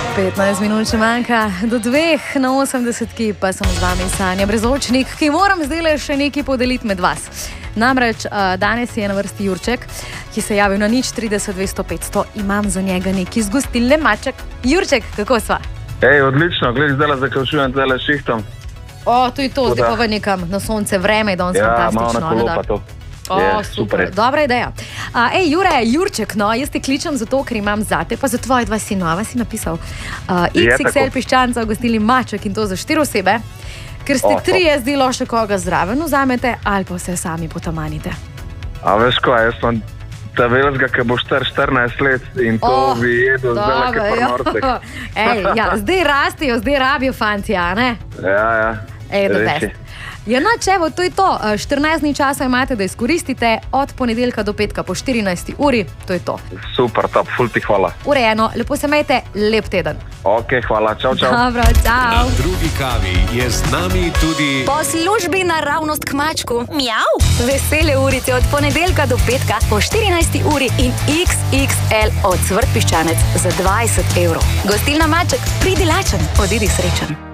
15 minut še manjka do 2 na 80, pa sem z vami Sanja Brezočnik, ki moram zdaj še nekaj podeliti med vas. Namreč danes je na vrsti Jurček, ki se je javil na 030 200 500. Imam za njega neki z gostilne Maček. Jurček, kako sva? Odlično, gledaj, zdaj zaključujem zdaj šihtom. To je to, zdaj pa v nekam na sonce vreme, danes fantastično. Ja, malo na kolo pa to. Super, dobra ideja. Jure, Jurček, jaz te kličem zato, ker imam zate, pa za tvoje dva sinova si napisal XXL piščanca v gostilni Maček in to za 4 osebe, ker ste 3 zdelo še koga zraven vzamete ali pa se sami potamanite. A veš ko, jaz sem ta veljazga, ki bo 14 let in to bi jedel zdaj lake prnorce. Zdaj rastijo, zdaj rabijo fanti, a ne? Ja. Reči. Čevo, to je to. 14 dni časa imate, da izkoristite od ponedeljka do petka po 14 uri. To je to. Super, top, ful ti hvala. Urejeno, lepo se imejte, lep teden. Ok, hvala, čau. Dobro, čau. Na drugi kavi je z nami tudi po službi naravnost k mačku. Mjav. Vesele urice od ponedeljka do petka po 14 uri in XXL od Cvrt piščanec za 20 €. Gostilna Maček, pridi lačen, odidi srečen.